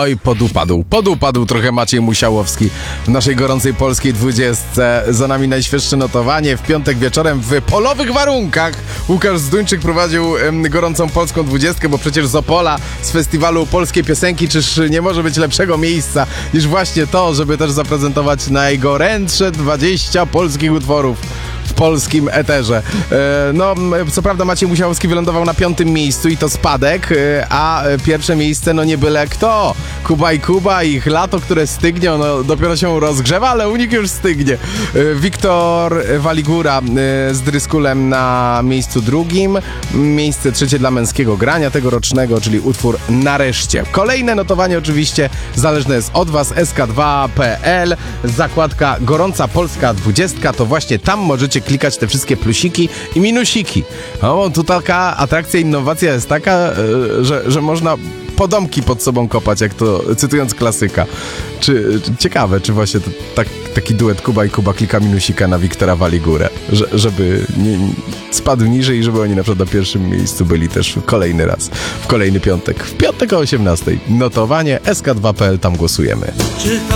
Oj, podupadł trochę Maciej Musiałowski w naszej gorącej polskiej 20. Za nami najświeższe notowanie. W piątek wieczorem w polowych warunkach Łukasz Zduńczyk prowadził gorącą polską 20, bo przecież z Opola, z festiwalu polskiej piosenki, czyż nie może być lepszego miejsca niż właśnie to, żeby też zaprezentować najgorętsze 20 polskich utworów w polskim eterze. No, co prawda Maciej Musiałowski wylądował na 5. miejscu i to spadek, a pierwsze miejsce no nie byle kto. Kuba, ich lato, które stygnie, no dopiero się rozgrzewa, ale u nich już stygnie. Wiktor Waligura z Dryskulem na miejscu 2. Miejsce 3 dla męskiego grania tegorocznego, czyli utwór Nareszcie. Kolejne notowanie oczywiście zależne jest od was, sk2.pl, zakładka Gorąca Polska 20, to właśnie tam możecie klikać te wszystkie plusiki i minusiki. O, tu taka atrakcja, innowacja jest taka, że można podomki pod sobą kopać, jak to cytując klasyka. Ciekawe, czy właśnie taki duet Kuba klika minusika na Wiktora Waligurę, żeby nie spadł niżej i żeby oni na przykład na 1. miejscu byli też kolejny raz, w kolejny piątek. W piątek o 18:00. Notowanie sk2.pl, tam głosujemy.